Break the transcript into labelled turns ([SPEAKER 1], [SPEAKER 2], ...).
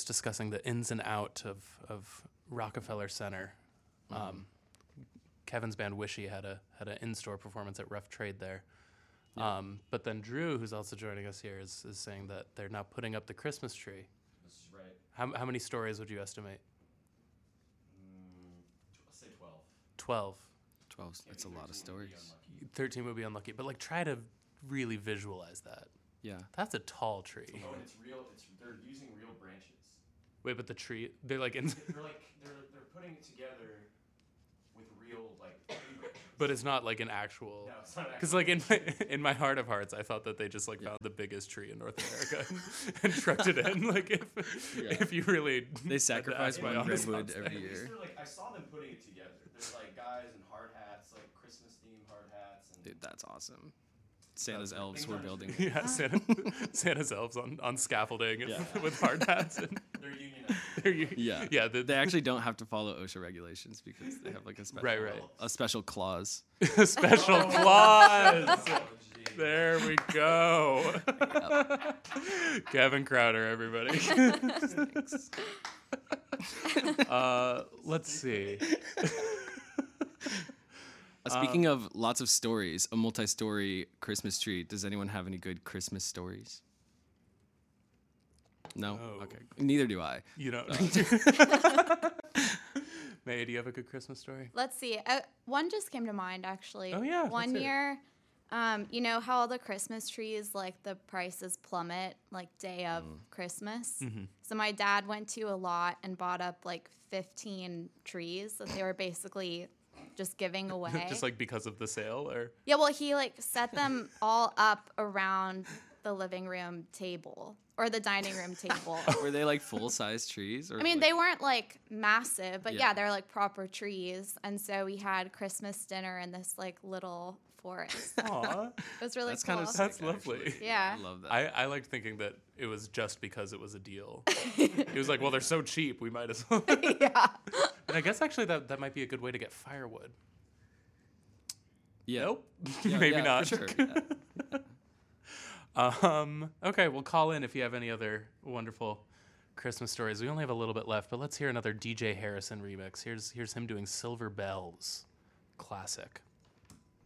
[SPEAKER 1] discussing the ins and out of Rockefeller Center. Kevin's band Wishy had an in-store performance at Rough Trade there.
[SPEAKER 2] Yeah.
[SPEAKER 1] But then Drew, who's also joining us here, is saying that they're now putting up the Christmas tree.
[SPEAKER 2] That's right.
[SPEAKER 1] How many stories would you estimate?
[SPEAKER 2] Let's say 12.
[SPEAKER 1] 12.
[SPEAKER 3] 12. That's a lot of stories.
[SPEAKER 1] 13 would be unlucky. But like, try to really visualize that.
[SPEAKER 3] Yeah.
[SPEAKER 1] That's a tall tree.
[SPEAKER 2] Oh, and it's real. They're using real branches.
[SPEAKER 1] Wait, but the tree, they're like in.
[SPEAKER 2] They're putting it together with real like tree branches.
[SPEAKER 1] But it's not like an actual.
[SPEAKER 2] No, it's not
[SPEAKER 1] Because
[SPEAKER 2] actually.
[SPEAKER 1] like in my heart of hearts, I thought that they just like found the biggest tree in North America and trucked it in. Like if you really
[SPEAKER 3] They sacrifice
[SPEAKER 1] my
[SPEAKER 3] one
[SPEAKER 1] honest
[SPEAKER 3] redwood
[SPEAKER 1] thoughts
[SPEAKER 3] every
[SPEAKER 2] At least
[SPEAKER 3] year.
[SPEAKER 2] they're, like, I saw them putting it together. There's like guys in hard hats, like Christmas themed hard hats. And
[SPEAKER 3] Dude, that's awesome. Santa's
[SPEAKER 2] Things
[SPEAKER 3] elves
[SPEAKER 2] on
[SPEAKER 3] were
[SPEAKER 2] a
[SPEAKER 3] building.
[SPEAKER 2] tree.
[SPEAKER 1] Yeah, Santa's elves on scaffolding and
[SPEAKER 3] Yeah.
[SPEAKER 1] with hard hats. And
[SPEAKER 2] They're unionized.
[SPEAKER 3] Yeah.
[SPEAKER 1] yeah.
[SPEAKER 3] They actually don't have to follow OSHA regulations because they have like a special,
[SPEAKER 1] Right.
[SPEAKER 3] a special clause.
[SPEAKER 1] Special clause.
[SPEAKER 2] Oh, geez.
[SPEAKER 1] There we go. Kevin Crowder, everybody. Let's see.
[SPEAKER 3] Speaking of lots of stories, a multi-story Christmas tree. Does anyone have any good Christmas stories? No?
[SPEAKER 1] No.
[SPEAKER 3] Okay. Neither do I.
[SPEAKER 1] You know. May, do you have a good Christmas story?
[SPEAKER 4] Let's see. One just came to mind, actually.
[SPEAKER 1] Oh, yeah, let's
[SPEAKER 4] One
[SPEAKER 1] hear it.
[SPEAKER 4] year, you know how all the Christmas trees, like the prices plummet, like day of Christmas?
[SPEAKER 1] Mm-hmm.
[SPEAKER 4] So my dad went to a lot and bought up like 15 trees that they were basically just giving away.
[SPEAKER 1] Just like because of the sale, or
[SPEAKER 4] Yeah, well, he like set them all up around the living room table or the dining room table.
[SPEAKER 3] Were they like full-size trees? Or
[SPEAKER 4] I mean,
[SPEAKER 3] like,
[SPEAKER 4] they weren't like massive, but
[SPEAKER 3] Yeah.
[SPEAKER 4] yeah, they're like proper trees. And so we had Christmas dinner in this like little forest.
[SPEAKER 1] aw,
[SPEAKER 4] It was really
[SPEAKER 3] That's
[SPEAKER 4] cool.
[SPEAKER 3] kind of sick,
[SPEAKER 1] That's lovely.
[SPEAKER 3] actually.
[SPEAKER 4] Yeah.
[SPEAKER 3] I love that.
[SPEAKER 1] I liked thinking that it was just because it was a deal. It was like, well, they're so cheap, we might as well.
[SPEAKER 4] Yeah.
[SPEAKER 1] And I guess actually that might be a good way to get firewood.
[SPEAKER 3] Yeah.
[SPEAKER 1] Nope.
[SPEAKER 3] Yeah,
[SPEAKER 1] Maybe
[SPEAKER 3] yeah,
[SPEAKER 1] not.
[SPEAKER 3] For sure. Yeah.
[SPEAKER 1] Okay, well, call in if you have any other wonderful Christmas stories. We only have a little bit left, but let's hear another DJ Harrison remix. Here's him doing Silver Bells. Classic.